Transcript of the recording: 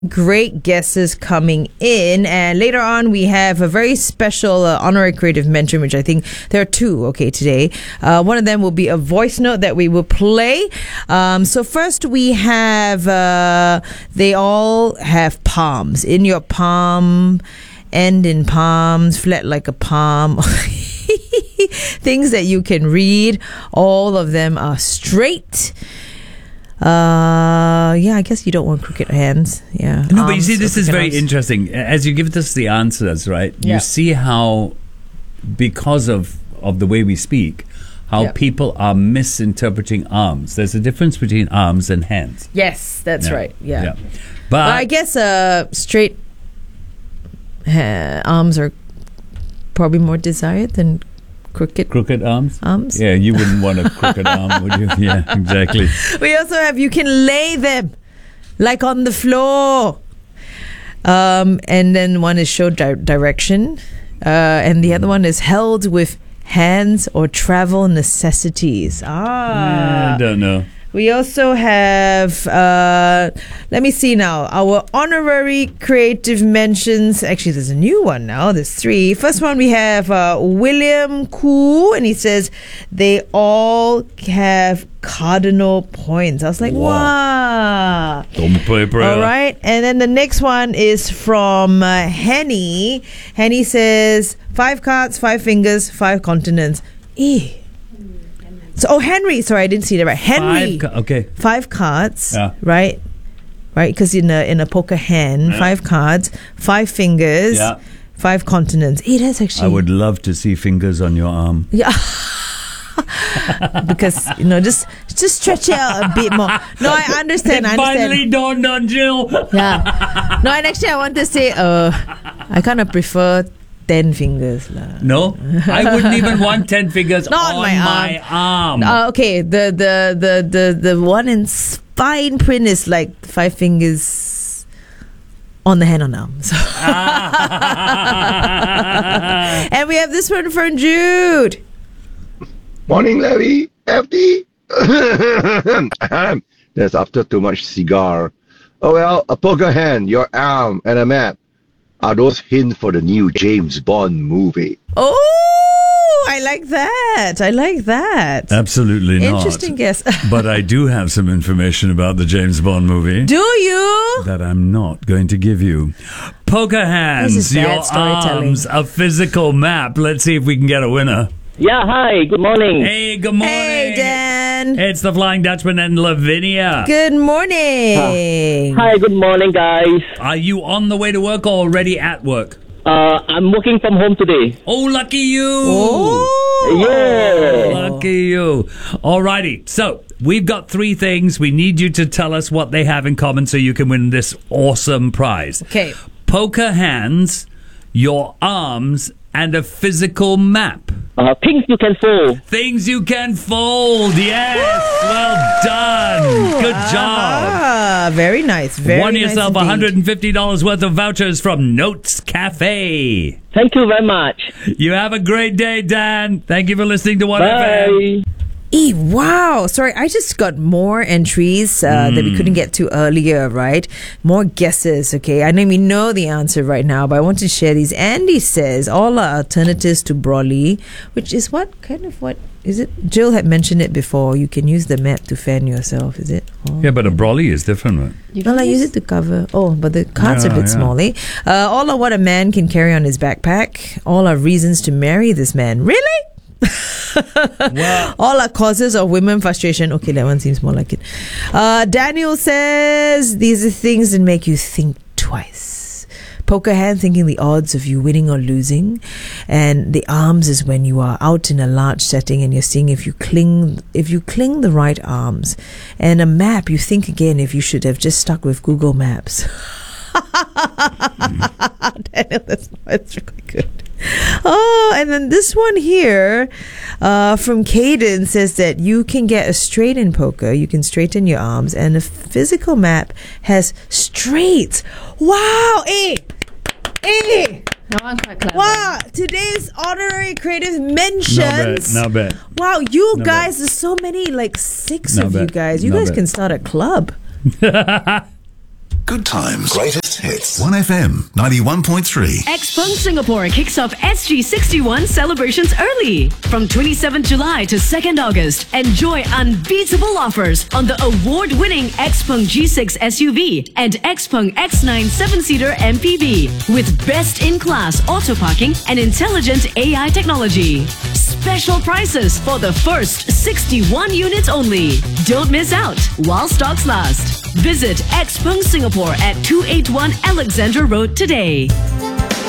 Great guesses coming in, and later on we have a very special honorary creative mention, which I think there are two today. One of them will be a voice note that we will play. So first we have they all have palms. In your palm, end in palms, flat like a palm. Things that you can read. All of them are straight. I guess you don't want crooked hands. Yeah. No, but you see, this is very interesting. As you give us the answers, right? Yeah. You see how, because of the way we speak, how people are misinterpreting arms. There's a difference between arms and hands. Yes, that's right. Yeah. But I guess straight arms are probably more desired than crooked arms. Yeah, you wouldn't want a crooked arm, would you? Yeah, exactly. We also have you can lay them like on the floor. And then one is show direction. And the other one is held with hands or travel necessities. I don't know. We also have, let me see now, our honorary creative mentions. Actually, there's a new one now. There's three. First one, we have William Koo, and he says, they all have cardinal points. I was like, wow. All right. And then the next one is from Henny. Henny says, 5 cards, 5 fingers, 5 continents. So, Henry, sorry, I didn't see that right. Henry, 5 cards, right? Right, because in a poker hand, 5 cards, 5 fingers, 5 continents. That's actually. I would love to see fingers on your arm. Yeah. Because just stretch it out a bit more. No, I understand. It finally dawned on Jill. Yeah. No, and actually, I want to say, I kind of prefer 10 fingers. No, I wouldn't even want 10 fingers Not on my arm. Okay, the one in fine print is like 5 fingers on the hand on arm. So. And we have this one from Jude. Morning, Larry. FD. That's after too much cigar. Oh well, a poker hand, your arm, and a map. Are those hints for the new James Bond movie? Oh, I like that. Absolutely not. Interesting guess. But I do have some information about the James Bond movie. Do you? That I'm not going to give you. Poker hands, your arms, a physical map. Let's see if we can get a winner. Yeah, hi, good morning. Hey, good morning. Hey, Dan. It's the Flying Dutchman and Lavinia. Good morning. Hi, good morning, guys. Are you on the way to work or already at work? I'm working from home today. Oh, lucky you. Oh. Yeah. Lucky you. Alrighty, so we've got 3 things. We need you to tell us what they have in common so you can win this awesome prize. Okay. Poker hands, your arms, and a physical map. Things you can fold. Things you can fold. Yes. Well done. Good job. Very nice. Very Won nice yourself indeed. $150 worth of vouchers from Notes Cafe. Thank you very much. You have a great day, Dan. Thank you for listening to 1FM. Bye. Wow. Sorry, I just got more entries that we couldn't get to earlier, right? More guesses, okay? I know we know the answer right now, but I want to share these. Andy says all are alternatives to Broly, which is what is it? Jill had mentioned it before. You can use the map to fan yourself, is it? Oh. Yeah, but a Broly is different, right? I use it to cover. Oh, but the card's a bit small, eh? All are what a man can carry on his backpack. All are reasons to marry this man. Really? Well, all are causes of women frustration. Okay, that one seems more like it. Daniel says these are things that make you think twice. Poker hand, thinking the odds of you winning or losing, and the arms is when you are out in a large setting and you're seeing if you cling the right arms, and a map, you think again if you should have just stuck with Google Maps. Daniel, that's really good. Oh, and then this one here from Caden says that you can get a straight in poker. You can straighten your arms, and a physical map has straight. Wow, That one quite clever. Wow, today's honorary creative mentions. Not bad. Wow, you guys, there's so many, like 6 of you guys. You guys can start a club. Good times. Greatest hits. 1FM 91.3. Xpeng Singapore kicks off SG61 celebrations early. From 27th July to 2nd August, enjoy unbeatable offers on the award-winning Xpeng G6 SUV and Xpeng X9 7-seater MPV with best-in-class auto parking and intelligent AI technology. Special prices for the first 61 units only. Don't miss out while stocks last. Visit Xpeng Singapore at 281 Alexandra Road today.